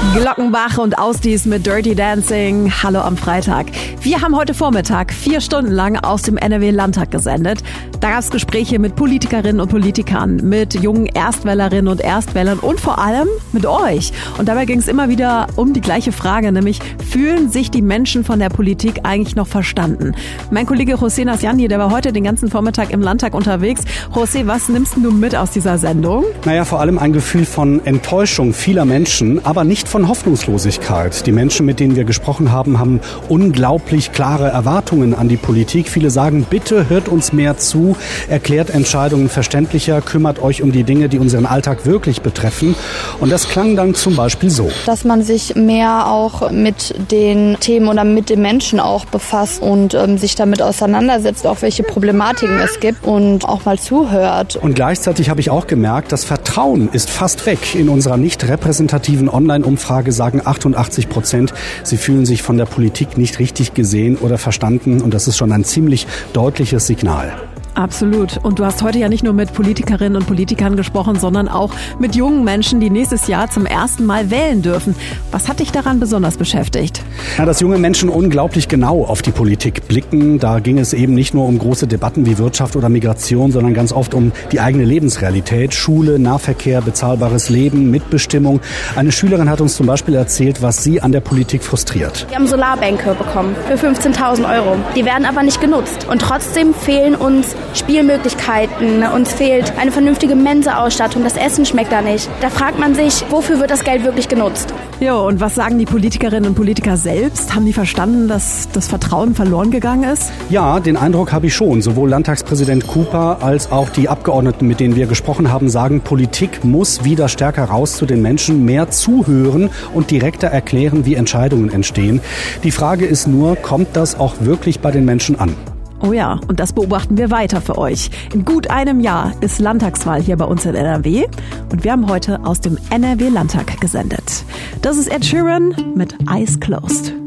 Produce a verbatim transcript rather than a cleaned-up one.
Glockenbach und Ausdies mit Dirty Dancing. Hallo am Freitag. Wir haben heute Vormittag vier Stunden lang aus dem N R W-Landtag gesendet. Da gab es Gespräche mit Politikerinnen und Politikern, mit jungen Erstwählerinnen und Erstwählern und vor allem mit euch. Und dabei ging es immer wieder um die gleiche Frage, nämlich fühlen sich die Menschen von der Politik eigentlich noch verstanden? Mein Kollege José Nasjandi, der war heute den ganzen Vormittag im Landtag unterwegs. José, was nimmst du mit aus dieser Sendung? Naja, vor allem ein Gefühl von Enttäuschung vieler Menschen, aber nicht von Hoffnungslosigkeit. Die Menschen, mit denen wir gesprochen haben, haben unglaublich klare Erwartungen an die Politik. Viele sagen, bitte hört uns mehr zu, erklärt Entscheidungen verständlicher, kümmert euch um die Dinge, die unseren Alltag wirklich betreffen. Und das klang dann zum Beispiel so. Dass man sich mehr auch mit den Themen oder mit den Menschen auch befasst und ähm, sich damit auseinandersetzt, auch welche Problematiken es gibt und auch mal zuhört. Und gleichzeitig habe ich auch gemerkt, das Vertrauen ist fast weg. In unserer nicht repräsentativen Online-Umfrage sagen achtundachtzig Prozent, sie fühlen sich von der Politik nicht richtig gesehen oder verstanden. Und das ist schon ein ziemlich deutliches Signal. Absolut. Und du hast heute ja nicht nur mit Politikerinnen und Politikern gesprochen, sondern auch mit jungen Menschen, die nächstes Jahr zum ersten Mal wählen dürfen. Was hat dich daran besonders beschäftigt? Ja, dass junge Menschen unglaublich genau auf die Politik blicken. Da ging es eben nicht nur um große Debatten wie Wirtschaft oder Migration, sondern ganz oft um die eigene Lebensrealität. Schule, Nahverkehr, bezahlbares Leben, Mitbestimmung. Eine Schülerin hat uns zum Beispiel erzählt, was sie an der Politik frustriert. Wir haben Solarbänke bekommen für fünfzehntausend Euro. Die werden aber nicht genutzt. Und trotzdem fehlen uns Spielmöglichkeiten, uns fehlt eine vernünftige Mensa-Ausstattung, das Essen schmeckt da nicht. Da fragt man sich, wofür wird das Geld wirklich genutzt? Ja, und was sagen die Politikerinnen und Politiker selbst? Haben die verstanden, dass das Vertrauen verloren gegangen ist? Ja, den Eindruck habe ich schon. Sowohl Landtagspräsident Cooper als auch die Abgeordneten, mit denen wir gesprochen haben, sagen, Politik muss wieder stärker raus zu den Menschen, mehr zuhören und direkter erklären, wie Entscheidungen entstehen. Die Frage ist nur, kommt das auch wirklich bei den Menschen an? Oh ja, und das beobachten wir weiter für euch. In gut einem Jahr ist Landtagswahl hier bei uns in N R W und wir haben heute aus dem N R W-Landtag gesendet. Das ist Ed Sheeran mit Eyes Closed.